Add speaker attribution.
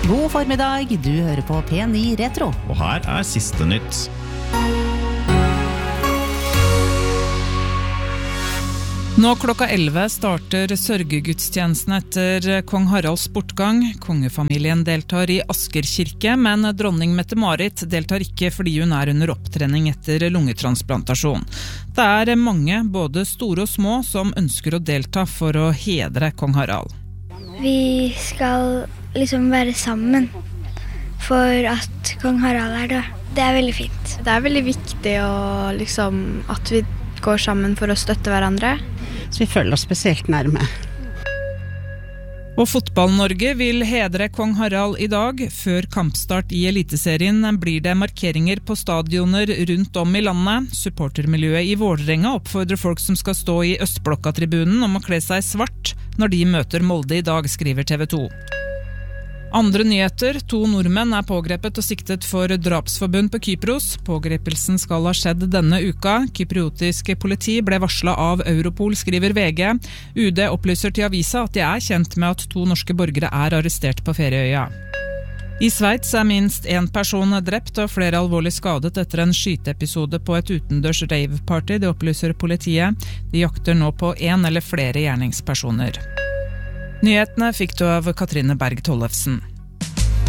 Speaker 1: God formiddag, du hører på P9 Retro.
Speaker 2: Og her siste nytt.
Speaker 3: Nå klokka 11 starter sørgegudstjenesten etter kong Haralds bortgang. Kongefamilien deltar i Asker kirke, men dronning Mette-Marit deltar ikke fordi hun under opptrening etter lungetransplantasjon. Det mange, både store og små, som ønsker å delta for å hedre kong Harald.
Speaker 4: Vi skal være sammen for at kong Harald død. Det veldig fint.
Speaker 5: Det veldig viktig at vi går sammen for å støtte hverandre.
Speaker 6: Så vi føler oss spesielt nærme.
Speaker 3: Og Fotball-Norge vil hedre kong Harald i dag. Før kampstart i Eliteserien blir det markeringer på stadioner rundt om i landet. Supportermiljøet i Vålerenga oppfordrer folk som skal stå i Østblokka-tribunen om å kle seg svart når de møter Molde i dag, skriver TV 2. Andre nyheter, 2 nordmenn pågrepet og siktet for drapsforbund på Kypros. Pågrepelsen skal ha skjedd denne uka. Kypriotisk politi ble varslet av Europol, skriver VG. UD opplyser til avisa at de kjent med at 2 norske borgere arrestert på Ferieøya. I Sveits minst 1 person drept og flere alvorlig skadet etter en skyteepisode på et utendørs rave-party, det opplyser politiet. De jakter nå på 1 eller flere gjerningspersoner. Nyhetene fikk du av Katrine Berg Tollefsen.